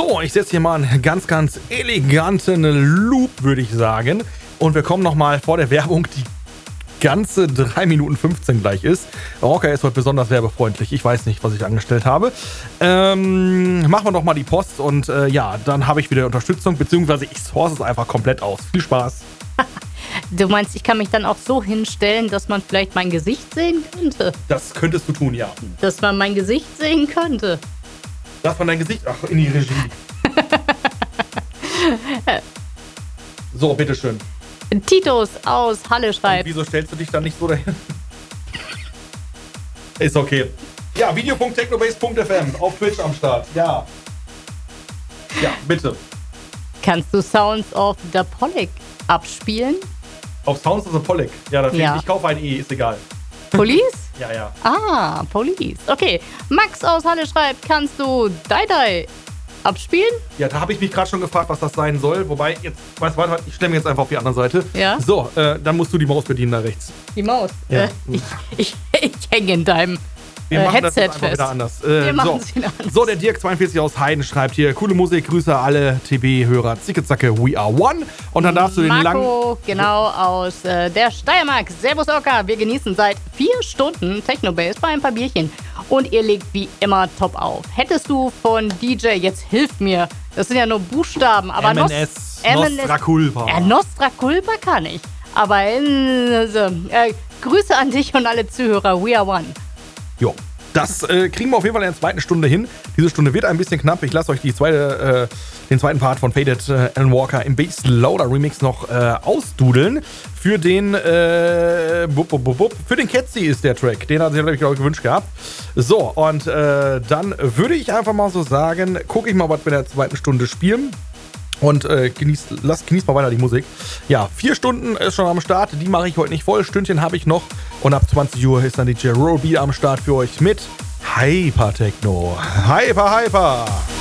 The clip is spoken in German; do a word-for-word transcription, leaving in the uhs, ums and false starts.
So, ich setze hier mal einen ganz, ganz eleganten Loop, würde ich sagen. Und wir kommen nochmal vor der Werbung, die ganze drei Minuten fünfzehn gleich ist. Rocker ist heute besonders werbefreundlich. Ich weiß nicht, was ich angestellt habe. Ähm, machen wir doch mal die Post und äh, ja, dann habe ich wieder Unterstützung, beziehungsweise ich source es einfach komplett aus. Viel Spaß. Du meinst, ich kann mich dann auch so hinstellen, dass man vielleicht mein Gesicht sehen könnte? Das könntest du tun, ja. Dass man mein Gesicht sehen könnte? Darf man dein Gesicht... Ach, in die Regie. So, bitteschön. Titus aus Halle schreibt. Und wieso stellst du dich dann nicht so dahin? Ist okay. Ja, video punkt technobase punkt f m auf Twitch am Start. Ja. Ja, bitte. Kannst du Sounds of the Pollock abspielen? Auf Sounds of the Pollock. Ja, das Ja. Ich kaufe ein E, ist egal. Police? Ja, ja. Ah, Police. Okay. Max aus Halle schreibt, kannst du Die Die abspielen? Ja, da habe ich mich gerade schon gefragt, was das sein soll. Wobei, jetzt, weißt du, warte, ich stelle mich jetzt einfach auf die andere Seite. Ja. So, äh, dann musst du die Maus bedienen da rechts. Die Maus. Ja. Äh, ich ich, ich hänge in deinem Wir äh, machen das Headset jetzt einfach fest. wieder anders. Äh, Wir machen so. es wieder anders. so, der Dirk zweiundvierzig aus Heiden schreibt hier, coole Musik, Grüße alle T B-Hörer, Zicke Zacke, we are one. Und dann darfst du den langen... Marco, genau, aus äh, der Steiermark. Servus Ocker, wir genießen seit vier Stunden Technobase bei ein paar Bierchen. Und ihr legt wie immer top auf. Hättest du von D J, jetzt hilf mir, das sind ja nur Buchstaben, aber M N S, Nos- M N S Nostra Culpa. Ja, Nostra Culpa kann ich. Aber äh, also, äh, Grüße an dich und alle Zuhörer, we are one. Jo. Das äh, kriegen wir auf jeden Fall in der zweiten Stunde hin. Diese Stunde wird ein bisschen knapp. Ich lasse euch die zweite, äh, den zweiten Part von Faded äh, Alan Walker im Bass Loader Remix noch äh, ausdudeln. Für den äh, bup, bup, bup, bup. Für den Ketzi ist der Track. Den hat sich, glaube ich, auch gewünscht gehabt. So, und äh, dann würde ich einfach mal so sagen, gucke ich mal, was wir in der zweiten Stunde spielen. Und äh, genießt, lasst, genießt mal weiter die Musik. Ja, vier Stunden ist schon am Start. Die mache ich heute nicht voll. Stündchen habe ich noch. Und ab zwanzig Uhr ist dann D J Rollbeat am Start für euch mit Hyper Techno. Hyper, Hyper!